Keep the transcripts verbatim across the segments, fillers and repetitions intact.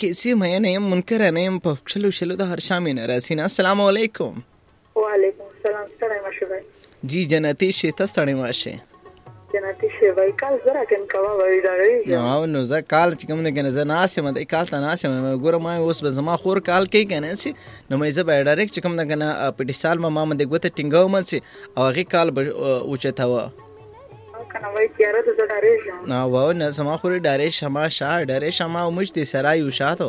کې سي مې نه يم منکر نه يم په شلو شلو د هر شامې نه راسینا. السلام علیکم. وعلیکم السلام. ستړی مشه بھائی. جی جنتی شیتا ستړی مشه. جنتی شی وای کال زرا کم کوا وای دا ری. نو نو زه کال چې کوم نه کنه زه ناسم د کال ته ناسم ګوره ما اوس به زما خور کال کوي کنه سي نو مې زه به ډایرکټ چې کوم نه کنه په ډیسال ما ما د ګوته ټینګو مې سي او هغه کال اوچته و کنه وای تیار ته ډارې نو و نو زما خور ډارې شما شا ډارې شما ومش دي سرای وشاتو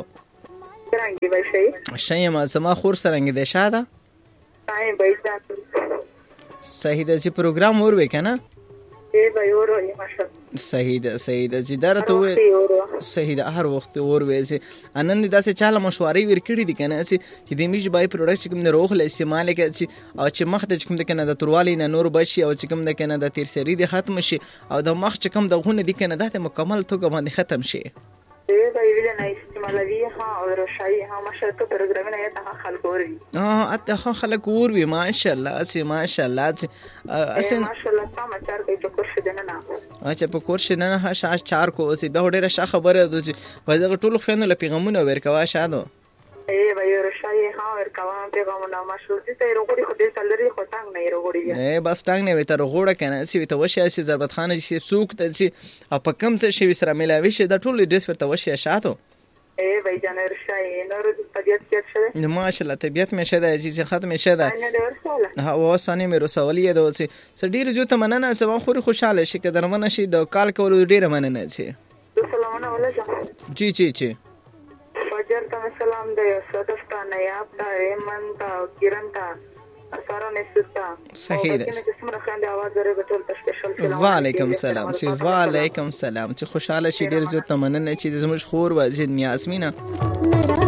څنګه وای شي شي ما زما خور سرنګ دي شاده تای بای ځان صحیح ده چې پروګرام ور وکنه ای بای ور وای ماشاءالله. صحیح ده صحیح ده چې درته وې صحیح ده هر وخت اور وېسي انن داسې چاله مشورې ورکړي دي کنه چې د میش بای پروډکټ کوم نه روغ له استعمال کوي او چې مخ ته کوم د کنه د تروالي نه نور بشي او چې کوم د کنه د تیر سری دي ختم شي او د مخ چې کوم د غونه دي کنه د مکمل توګه باندې ختم شي. ای بای ویل نه استعمالوي ها او روشای ها ماشاءالله پروګرام نه ته خلک اوري اه اته خلک اوري ماشاءالله اسی ماشاءالله اسی ماشاءالله تاسو چار کوي په کورس دنه نه اچھا په کورس نه نه شاش چار کو اوسې به ډېره ښه خبره ده چې په دغه ټولو خینو له پیغامونو ورکوا شادو ای وای روشای ها ورکوا پیغامونه ماشاءالله ته روغړي خو دې تلري خو څنګه نه روغړي ای بس څنګه نه وته روغړه کنه سی وته وشه سی ضربت خان شي سوق ته سی په کم څه شي سره ملاوي شي د ټولو ډیس ورته وشه شاتو. ای وای جان روشای نور طبيعت کې څه نه ماشاءالله طبيعت مې شه ده چې ختم شه ده ها واسانه مې رسولي ده اوسې سړي رجو ته مننه سبا خوري خوشاله شي که درمنه شي د کال کول ډیره مننه شي. سلامونه ولجا جی جی جی فجر ته سلام دی سودستانه یا تا ایمن تا کیرن تا سارا نستا صحیح ده. څومره خاندي आवाज لري به ټول تشکل سلام. وعلیکم السلام چې وعلیکم السلام چې خوشاله شي ډیر زو ته مننه چې زموږ خور و ځین یاسمینا